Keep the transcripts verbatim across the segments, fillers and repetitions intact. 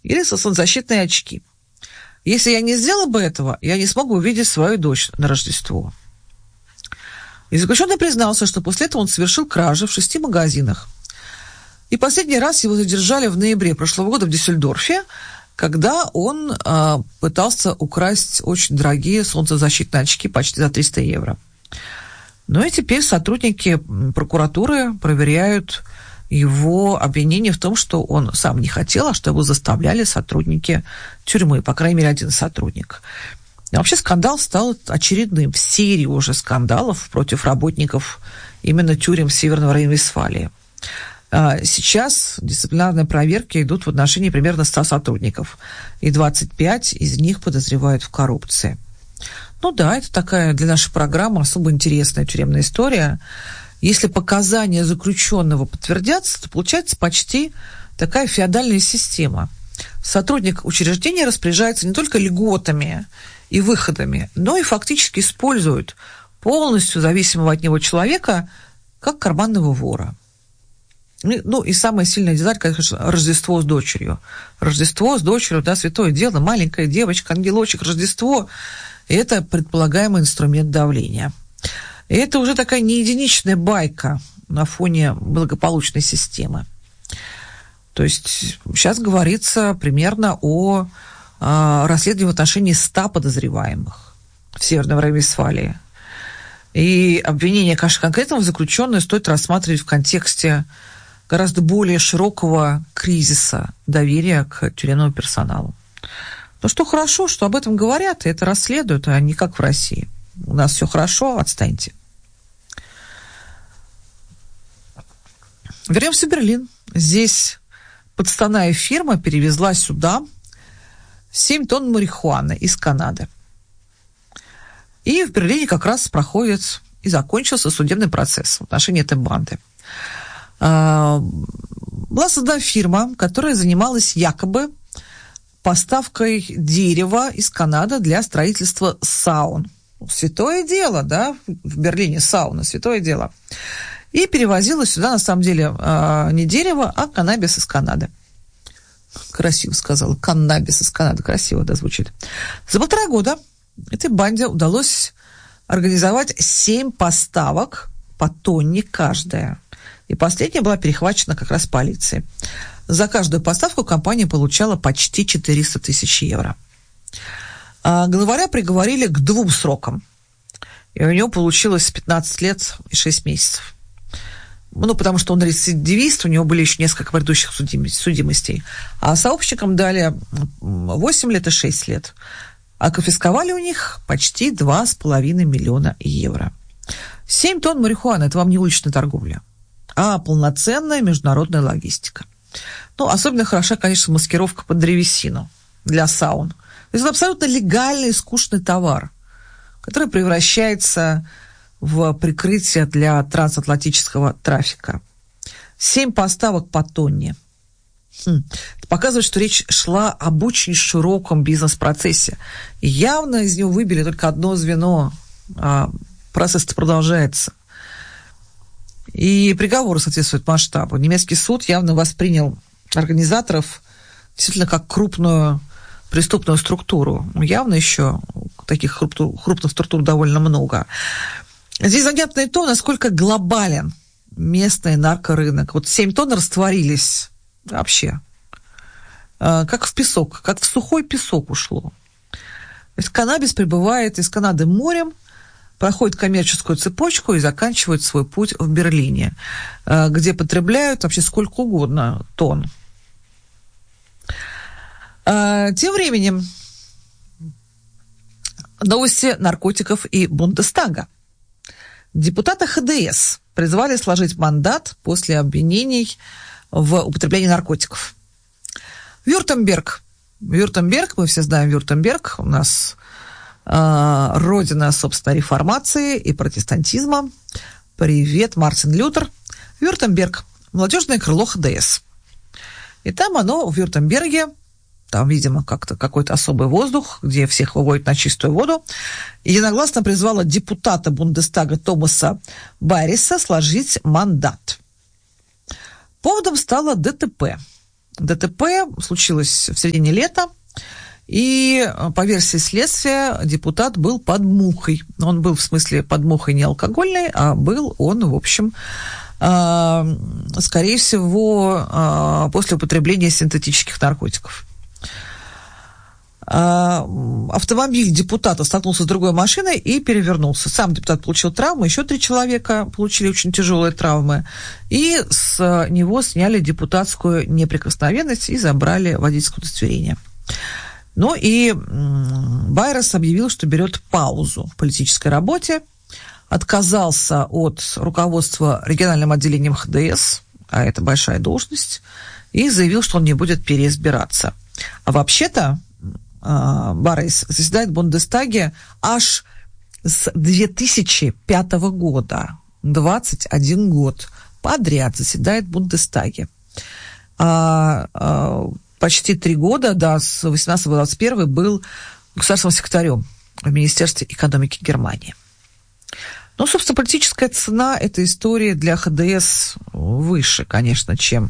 или солнцезащитные очки. Если я не сделала бы этого, я не смогу увидеть свою дочь на Рождество. И заключенный признался, что после этого он совершил кражи в шести магазинах. И последний раз его задержали в ноябре прошлого года в Дюссельдорфе, когда он э, пытался украсть очень дорогие солнцезащитные очки почти за триста евро. Ну и теперь сотрудники прокуратуры проверяют его обвинение в том, что он сам не хотел, а что его заставляли сотрудники тюрьмы, по крайней мере, один сотрудник. И вообще скандал стал очередным в серии уже скандалов против работников именно тюрем Северного Рейн-Вестфалии. Сейчас дисциплинарные проверки идут в отношении примерно ста сотрудников, и двадцать пять из них подозревают в коррупции. Ну да, это такая для нашей программы особо интересная тюремная история. Если показания заключенного подтвердятся, то получается почти такая феодальная система. Сотрудник учреждения распоряжается не только льготами и выходами, но и фактически использует полностью зависимого от него человека как карманного вора. Ну, и самая сильная деталь, конечно, Рождество с дочерью. Рождество с дочерью, да, святое дело, маленькая девочка, ангелочек, Рождество – это предполагаемый инструмент давления. И это уже такая не единичная байка на фоне благополучной системы. То есть сейчас говорится примерно о, о расследовании в отношении ста подозреваемых в Северной Рейн-Вестфалии. И обвинение, конечно, конкретного заключенного стоит рассматривать в контексте гораздо более широкого кризиса доверия к тюремному персоналу. Ну что хорошо, что об этом говорят и это расследуют, а не как в России. У нас все хорошо, отстаньте. Вернемся в Берлин. Здесь подставная фирма перевезла сюда семь тонн марихуаны из Канады. И в Берлине как раз проходит и закончился судебный процесс в отношении этой банды. Была создана фирма, которая занималась якобы поставкой дерева из Канады для строительства саун. Святое дело, да, в Берлине сауна, святое дело. И перевозила сюда, на самом деле, не дерево, а каннабис из Канады. Красиво сказала, каннабис из Канады, красиво, да, звучит. За полтора года этой банде удалось организовать семь поставок по тонне каждая. И последняя была перехвачена как раз полицией. За каждую поставку компания получала почти четыреста тысяч евро. А главаря приговорили к двум срокам. И у него получилось пятнадцать лет и шесть месяцев. Ну, потому что он рецидивист, у него были еще несколько предыдущих судимостей. А сообщникам дали восемь лет и шесть лет. А конфисковали у них почти два с половиной миллиона евро. семь тонн марихуаны – это вам не уличная торговля, а полноценная международная логистика. Ну, особенно хороша, конечно, маскировка под древесину для саун. То есть это абсолютно легальный и скучный товар, который превращается в прикрытие для трансатлантического трафика. Семь поставок по тонне. Хм. Это показывает, что речь шла об очень широком бизнес-процессе. И явно из него выбили только одно звено, а процесс-то продолжается. И приговор соответствует масштабу. Немецкий суд явно воспринял организаторов действительно как крупную преступную структуру. Явно еще таких крупных структур довольно много. Здесь занятно и то, насколько глобален местный наркорынок. Вот семь тонн растворились вообще. Как в песок, как в сухой песок ушло. То есть каннабис прибывает из Канады морем, проходит коммерческую цепочку и заканчивает свой путь в Берлине, где потребляют вообще сколько угодно тонн. Тем временем новости наркотиков и Бундестага. Депутаты ха дэ эс призвали сложить мандат после обвинений в употреблении наркотиков. Вюртемберг. Вюртемберг, мы все знаем Вюртемберг, у нас э, родина, собственно, реформации и протестантизма. Привет, Мартин Лютер. Вюртемберг. Молодежное крыло ха дэ эс. И там оно, в Вюртемберге, там, видимо, как-то какой-то особый воздух, где всех выводят на чистую воду, единогласно призвала депутата Бундестага Томаса Байриса сложить мандат. Поводом стало дэ тэ пэ. ДТП случилось в середине лета, и по версии следствия депутат был под мухой. Он был, в смысле, под мухой не алкогольной, а был он, в общем, скорее всего, после употребления синтетических наркотиков. Автомобиль депутата столкнулся с другой машиной и перевернулся. Сам депутат получил травмы, еще три человека получили очень тяжелые травмы, и с него сняли депутатскую неприкосновенность и забрали водительское удостоверение. Ну и Байрес объявил, что берет паузу в политической работе, отказался от руководства региональным отделением ха дэ эс, а это большая должность, и заявил, что он не будет переизбираться. А вообще-то Байрес заседает в Бундестаге аж с две тысячи пятого года. двадцать один год подряд заседает в Бундестаге. А, а, почти три года, да, с восемнадцатого по двадцать первый был государственным секретарем в Министерстве экономики Германии. Ну, собственно, политическая цена этой истории для ха дэ эс выше, конечно, чем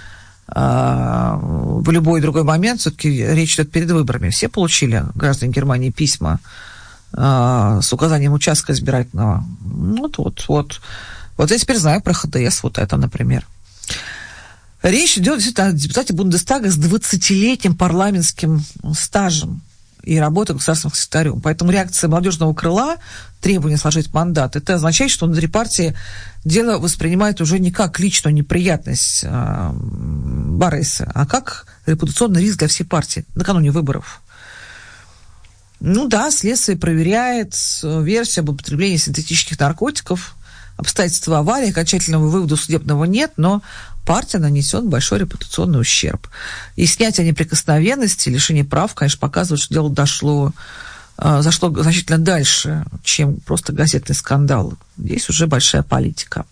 в любой другой момент. Все-таки речь идет перед выборами. Все получили, граждане Германии, письма с указанием участка избирательного. Вот, вот, вот. Вот я теперь знаю про ха дэ эс, вот это, например. Речь идет действительно о депутате Бундестага с двадцатилетним парламентским стажем и работой государственным секретарем. Поэтому реакция молодежного крыла, требование сложить мандат, это означает, что внутри партии дело воспринимает уже не как личную неприятность э, Байреса, а как репутационный риск для всей партии накануне выборов. Ну да, следствие проверяет версию об употреблении синтетических наркотиков, обстоятельства аварии, окончательного вывода судебного нет, но партия нанесет большой репутационный ущерб. И снятие неприкосновенности, лишение прав, конечно, показывает, что дело дошло, зашло значительно дальше, чем просто газетный скандал. Здесь уже большая политика.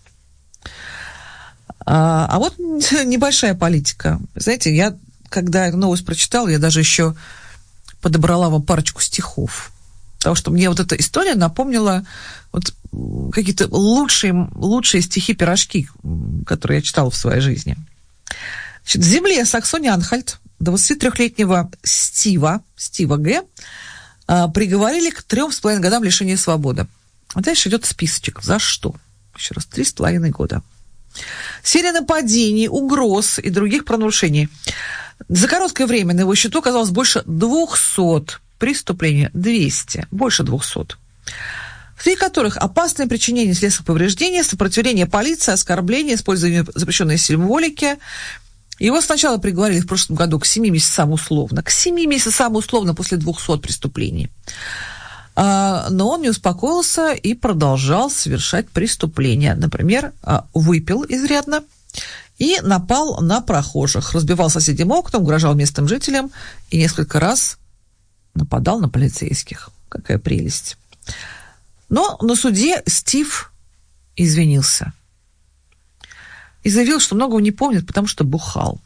А, а вот небольшая политика. Знаете, я, когда эту новость прочитала, я даже еще подобрала вам парочку стихов. Потому что мне вот эта история напомнила вот какие-то лучшие, лучшие стихи-пирожки, которые я читала в своей жизни. Значит, в земле Саксони-Анхальт двадцатитрёхлетнего Стива, Стива Г., приговорили к трем с половиной годам лишения свободы. А дальше идет списочек. За что? Еще раз, три с половиной года. Серия нападений, угроз и других правонарушений. За короткое время на его счету оказалось больше двухсот преступлений, двести, больше двухсот, среди которых опасное причинение телесных повреждений, сопротивление полиции, оскорбление, использование запрещенной символики. Его сначала приговорили в прошлом году к семи месяцам условно, к семи месяцам условно после двухсот преступлений. Но он не успокоился и продолжал совершать преступления. Например, выпил изрядно и напал на прохожих, разбивал соседям окна, угрожал местным жителям и несколько раз нападал на полицейских. Какая прелесть. Но на суде Стив извинился и заявил, что многого не помнит, потому что бухал.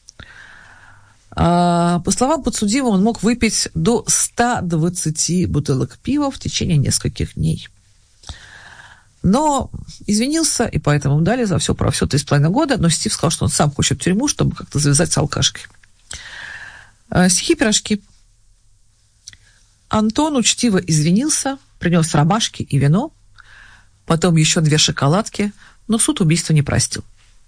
А, по словам подсудимого, он мог выпить до ста двадцати бутылок пива в течение нескольких дней. Но извинился, и поэтому ему дали за все про все три с половиной года, но Стив сказал, что он сам хочет в тюрьму, чтобы как-то завязать с алкашкой. А, стихи-пирожки. Антон учтиво извинился, принес ромашки и вино, потом еще две шоколадки, но суд убийства не простил.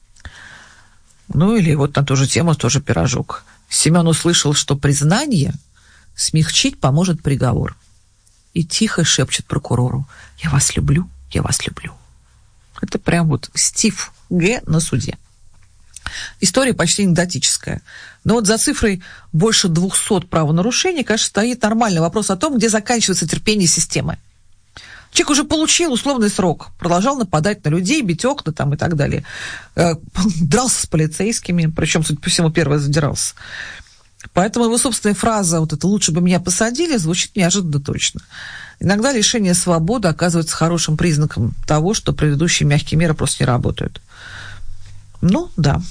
Ну или вот на ту же тему тоже пирожок. Семен услышал, что признание смягчить поможет приговор. И тихо шепчет прокурору: «Я вас люблю, я вас люблю». Это прям вот Стив Г. на суде. История почти анекдотическая. Но вот за цифрой больше двухсот правонарушений, конечно, стоит нормальный вопрос о том, где заканчивается терпение системы. Человек уже получил условный срок, продолжал нападать на людей, бить окна там и так далее. Дрался с полицейскими, причем, судя по всему, первый задирался. Поэтому его собственная фраза вот это «лучше бы меня посадили» звучит неожиданно точно. Иногда лишение свободы оказывается хорошим признаком того, что предыдущие мягкие меры просто не работают. Ну, да.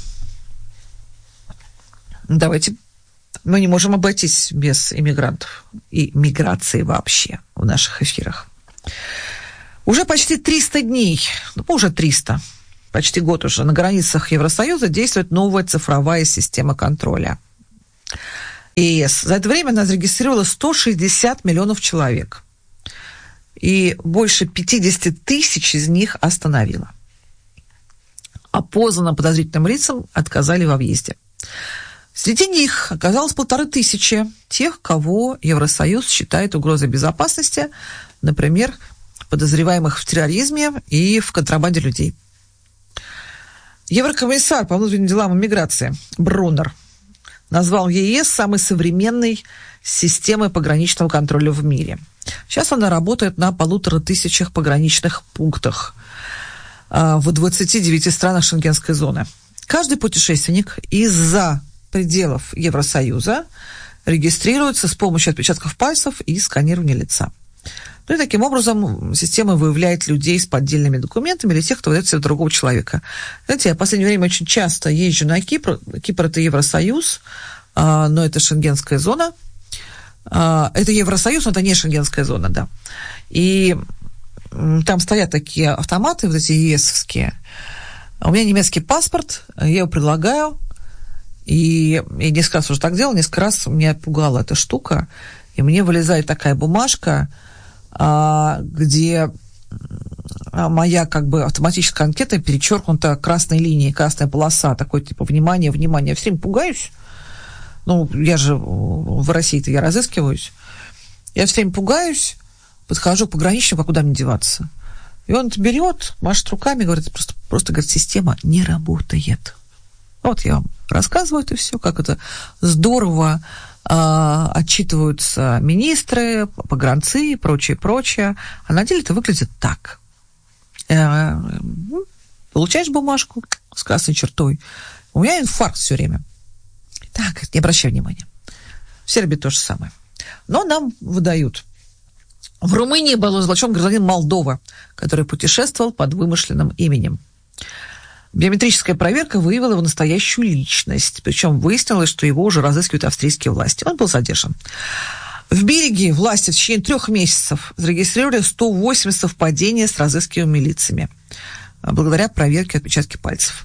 Давайте. Мы не можем обойтись без иммигрантов и миграции вообще в наших эфирах. Уже почти триста дней, ну, уже триста, почти год уже, на границах Евросоюза действует новая цифровая система контроля. ЕС. За это время она зарегистрировала сто шестьдесят миллионов человек. И больше пятьдесят тысяч из них остановила. Опознанным подозрительным лицам отказали во въезде. Среди них оказалось полторы тысячи тех, кого Евросоюз считает угрозой безопасности, например, подозреваемых в терроризме и в контрабанде людей. Еврокомиссар по внутренним делам и миграции Бруннер назвал ЕС самой современной системой пограничного контроля в мире. Сейчас она работает на полутора тысячах пограничных пунктах в двадцати девяти странах Шенгенской зоны. Каждый путешественник из-за пределов Евросоюза регистрируется с помощью отпечатков пальцев и сканирования лица. Ну и таким образом система выявляет людей с поддельными документами или тех, кто выдает себя другого человека. Знаете, я в последнее время очень часто езжу на Кипр. Кипр – это Евросоюз, но это Шенгенская зона. Это Евросоюз, но это не Шенгенская зона, да. И там стоят такие автоматы, вот эти ЕСовские. У меня немецкий паспорт, я его предлагаю. И я несколько раз уже так делала, несколько раз меня пугала эта штука. И мне вылезает такая бумажка, где моя как бы автоматическая анкета перечеркнута красной линией, красная полоса, такой типа внимание, внимание. Я все время пугаюсь. Ну, я же в России-то я разыскиваюсь. Я все время пугаюсь, подхожу к пограничнику, а куда мне деваться? И он это берет, машет руками, говорит, просто, просто говорит, система не работает. Вот я вам рассказываю это все, как это здорово э, отчитываются министры, погранцы и прочее, прочее. А на деле это выглядит так. Э, получаешь бумажку с красной чертой. У меня инфаркт все время. Так, не обращай внимания. В Сербии то же самое. Но нам выдают. В Румынии был разоблачен гражданин Молдовы, который путешествовал под вымышленным именем. Биометрическая проверка выявила его настоящую личность, причем выяснилось, что его уже разыскивают австрийские власти. Он был задержан. В Бельгии власти в течение трех месяцев зарегистрировали сто восемь совпадений с разыскиваемыми лицами, благодаря проверке отпечатков пальцев.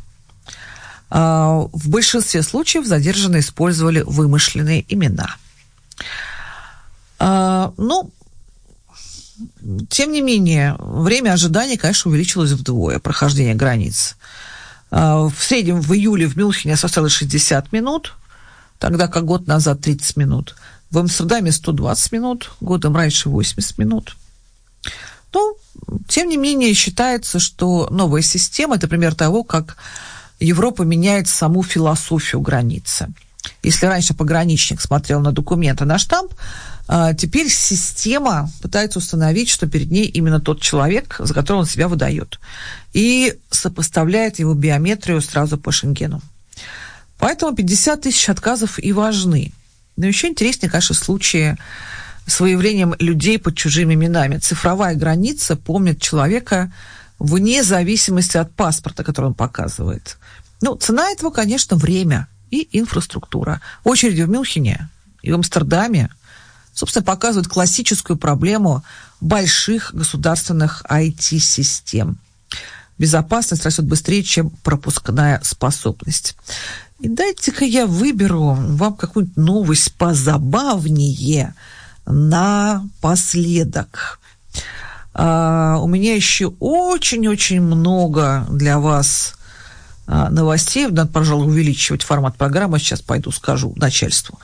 В большинстве случаев задержанные использовали вымышленные имена. Ну, тем не менее, время ожидания, конечно, увеличилось вдвое, прохождение границ. В среднем в июле в Мюнхене составило шестьдесят минут, тогда как год назад тридцать минут. В Амстердаме сто двадцать минут, годом раньше восемьдесят минут. Но, тем не менее, считается, что новая система – это пример того, как Европа меняет саму философию границы. Если раньше пограничник смотрел на документы, на штамп, теперь система пытается установить, что перед ней именно тот человек, за которого он себя выдает, и сопоставляет его биометрию сразу по Шенгену. Поэтому пятьдесят тысяч отказов и важны. Но еще интереснее, конечно, случаи с выявлением людей под чужими именами. Цифровая граница помнит человека вне зависимости от паспорта, который он показывает. Ну, цена этого, конечно, время и инфраструктура. Очереди в Мюнхене и в Амстердаме, собственно, показывают классическую проблему больших государственных ай ти-систем. Безопасность растет быстрее, чем пропускная способность. И дайте-ка я выберу вам какую-нибудь новость позабавнее напоследок. Uh, у меня еще очень-очень много для вас uh, новостей. Надо, пожалуй, увеличивать формат программы. Сейчас пойду скажу начальству.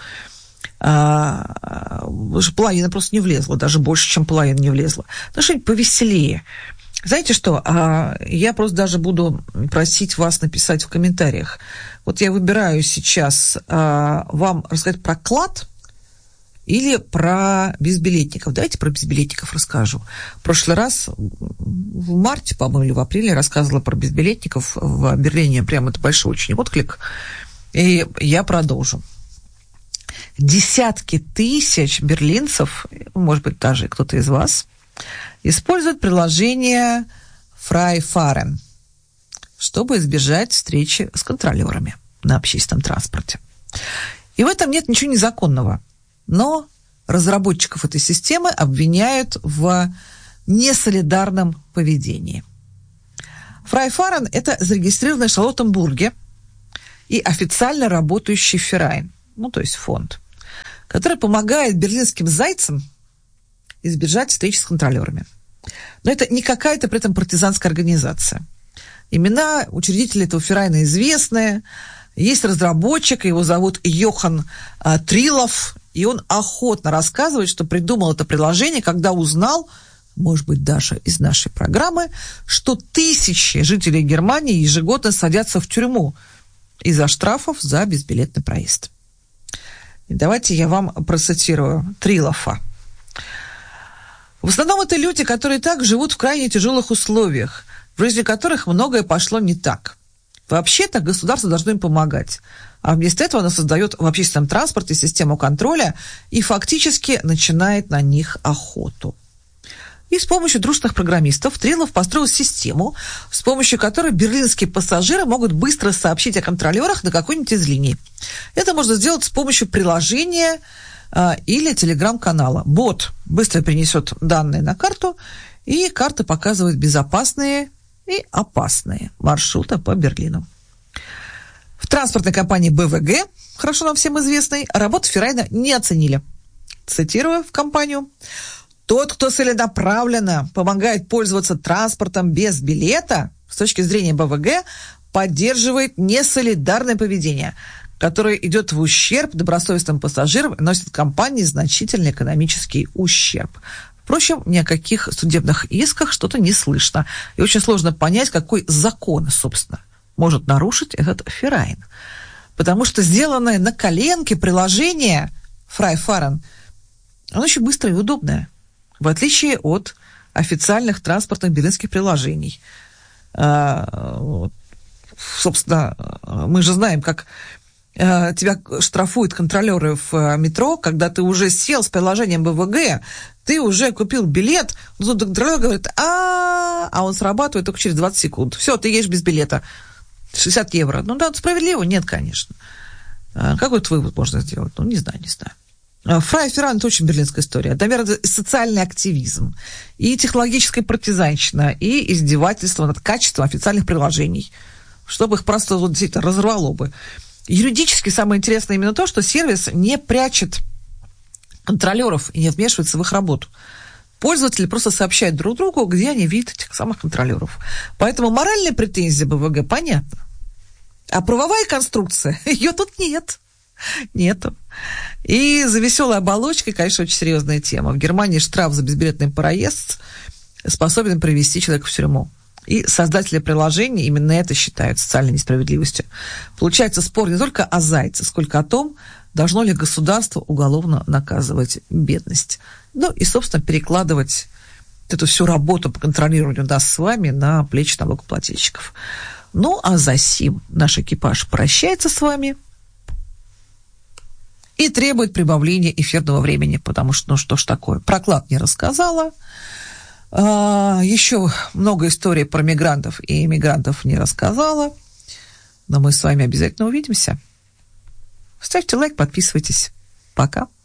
Uh, половина просто не влезла, даже больше, чем половина не влезла. Ну, что-нибудь повеселее. Знаете что, uh, я просто даже буду просить вас написать в комментариях. Вот я выбираю сейчас uh, вам рассказать про клад или про безбилетников. Давайте про безбилетников расскажу. В прошлый раз, в марте, по-моему, или в апреле, рассказывала про безбилетников в Берлине. Прям это большой очень отклик. И я продолжу. Десятки тысяч берлинцев, может быть, даже кто-то из вас, используют приложение Freifahren, чтобы избежать встречи с контролерами на общественном транспорте. И в этом нет ничего незаконного. Но разработчиков этой системы обвиняют в несолидарном поведении. Фрайфарен – это зарегистрированный в Шарлоттенбурге и официально работающий Ферайн, ну, то есть фонд, который помогает берлинским зайцам избежать встречи с контролерами. Но это не какая-то при этом партизанская организация. Имена учредителей этого Ферайна известные. Есть разработчик, его зовут Йохан а, Трилов, и он охотно рассказывает, что придумал это приложение, когда узнал, может быть, даже из нашей программы, что тысячи жителей Германии ежегодно садятся в тюрьму из-за штрафов за безбилетный проезд. И давайте я вам процитирую Трилова. В основном это люди, которые так живут в крайне тяжелых условиях, в жизни которых многое пошло не так. Вообще-то государство должно им помогать, а вместо этого оно создает в общественном транспорте систему контроля и фактически начинает на них охоту. И с помощью дружных программистов Трилов построил систему, с помощью которой берлинские пассажиры могут быстро сообщить о контролерах на какой-нибудь из линий. Это можно сделать с помощью приложения э, или телеграм-канала. Бот быстро принесет данные на карту, и карта показывает безопасные и опасные маршруты по Берлину. В транспортной компании бэ вэ гэ, хорошо нам всем известной, работу Ферайна не оценили. Цитирую в компанию: «Тот, кто целенаправленно помогает пользоваться транспортом без билета, с точки зрения бэ вэ гэ, поддерживает несолидарное поведение, которое идет в ущерб добросовестным пассажирам и носит компании значительный экономический ущерб». Впрочем, ни о каких судебных исках что-то не слышно. И очень сложно понять, какой закон, собственно, может нарушить этот Ферайн. Потому что сделанное на коленке приложение Фрайфарен, оно очень быстрое и удобное, в отличие от официальных транспортных берлинских приложений. Собственно, мы же знаем, как тебя штрафуют контролеры в метро, когда ты уже сел с приложением бэ вэ гэ, ты уже купил билет, но тут контролер говорит, а а он срабатывает только через двадцать секунд. Все, ты едешь без билета. шестьдесят евро. Ну да, справедливо? Нет, конечно. Какой тут вывод можно сделать? Ну, не знаю, не знаю. Фрайфарен – это очень берлинская история. Наверное, это социальный активизм, и технологическая партизанщина, и издевательство над качеством официальных приложений, чтобы их просто вот, действительно разорвало бы. Юридически самое интересное именно то, что сервис не прячет контролеров и не вмешивается в их работу. Пользователи просто сообщают друг другу, где они видят этих самых контролеров. Поэтому моральная претензия бэ вэ гэ понятна. А правовая конструкция, ее тут нет. Нету. И за веселой оболочкой, конечно, очень серьезная тема. В Германии штраф за безбилетный проезд способен привести человека в тюрьму. И создатели приложений именно это считают социальной несправедливостью. Получается спор не только о зайце, сколько о том, должно ли государство уголовно наказывать бедность. Ну и, собственно, перекладывать эту всю работу по контролированию нас с вами на плечи налогоплательщиков. Ну, а за сим наш экипаж прощается с вами и требует прибавления эфирного времени, потому что, ну что ж такое, проклад не рассказала. А, еще много историй про мигрантов и иммигрантов не рассказала. Но мы с вами обязательно увидимся. Ставьте лайк, подписывайтесь. Пока.